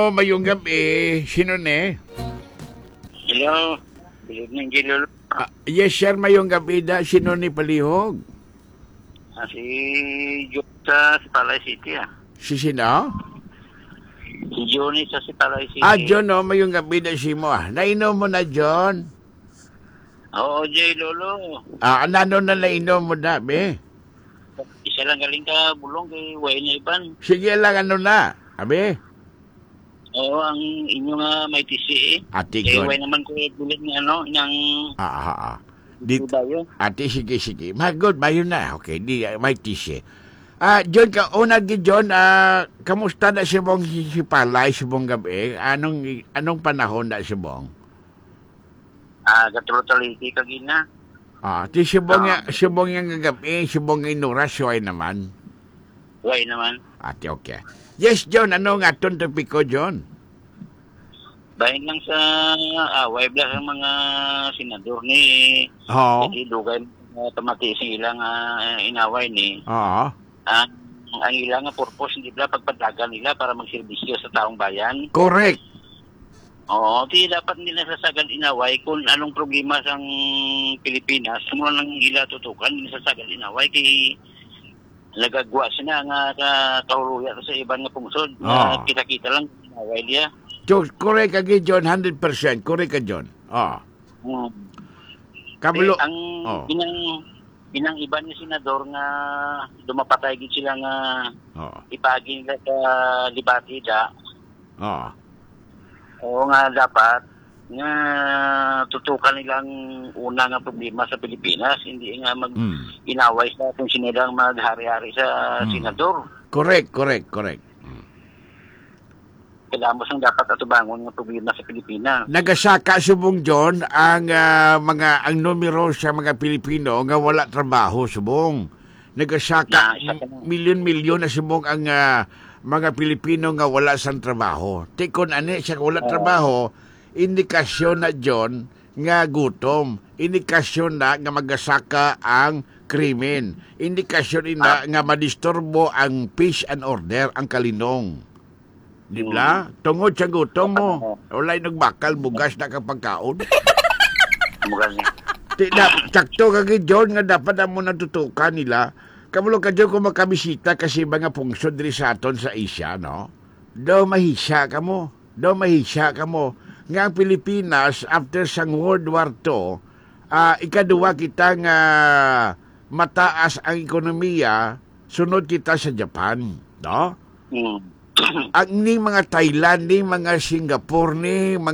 Mayong gabi, sino ne? Hello, good evening, Gilolo. Yes sir, mayong gabi da, sino ni palihog? Si John sa Sipalay City, Si sino? Si Johnny sa Sipalay City. John, mayong gabi da si mo. Nainom mo na, John? Oo, Jay Lolo. Ano na nainom mo na, be? Isa lang galing ka bulong kay Wayne Iban. Sige lang, ano na, abe? Oo, ang inyong may tisi Ate, Kay good. Wayne naman ko bulit ng ng bayo. Ate, sige. Good, bayo na. Okay, di, may tisi. John, una di John, kamusta na si Bong Sipalay, si Bong gabi? Anong panahon na si Bong? Gatulot-taliti kagina. Ti si Bong yung gabi, si Bong inuras, suway naman. Wayne naman. Ate, okay. Yes, John, ano nga itong topic ko, John? Bahin lang sa away bla sa mga senador ni Oo. Kasi dugay tamati sa ilang inaway ni. Oo. Ang ilang purpose hindi bla pagpadagan nila para magserbisyo sa taong bayan. Correct. Oo, di dapat nila sasagal inaway kung anong problema sa Pilipinas. Mula lang ila tutukan, nila sasagal inaway kay nagagwa sila nga kahuluyan sa ibang nga pungsod. Kita-kita lang inaway niya. So, correct ka, John, 100%. Correct ka, John. Kabalo. Ang binang iba ni senador nga dumapatay gid sila nga ipagi nila sa debate da. Oo nga dapat nga tutukan nilang una nga problema sa Pilipinas, hindi nga inaway sa kung sinilang maghari-hari sa senador. Correct. Kailangan mo sang dapat atubangon nga problema sa Pilipinas. Nagasaka subong John ang ang numero sa mga Pilipino nga wala trabaho subong. Nagasaka milyon-milyon na subong ang mga Pilipino nga wala sang trabaho. Tikon ani siya wala trabaho, indikasyon na John nga gutom. Indikasyon na nga magasaka ang krimen. Indikasyon ina nga madisturbo ang peace and order, ang kalinong. Di ba? Tungod sa gutom mo. Wala'y nagbakal, bugas na kapagkaon. Mugal niya. Sakto kagid John nga dapat mo natutukan nila. Kamulo ka John kung makabisita kasi mga pungsod diri sa aton sa Asia, no? Daw mahisya ka mo. Nga ang Pilipinas, after sang World War II, ikaduwa kita nga mataas ang ekonomiya, sunod kita sa Japan, no? Ang ni mga Thailand, ni mga Singapore, ni mga